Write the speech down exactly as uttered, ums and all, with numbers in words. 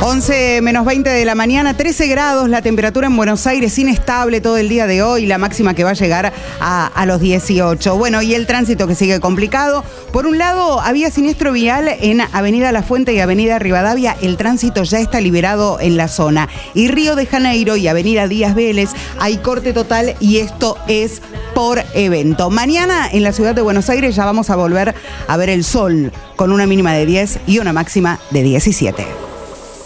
once menos veinte de la mañana, trece grados, la temperatura en Buenos Aires inestable todo el día de hoy, la máxima que va a llegar a, a los dieciocho. Bueno, y el tránsito que sigue complicado. Por un lado, había siniestro vial en Avenida La Fuente y Avenida Rivadavia. El tránsito ya está liberado en la zona. Y Río de Janeiro y Avenida Díaz Vélez hay corte total y esto es por evento. Mañana en la ciudad de Buenos Aires ya vamos a volver a ver el sol con una mínima de diez y una máxima de diecisiete.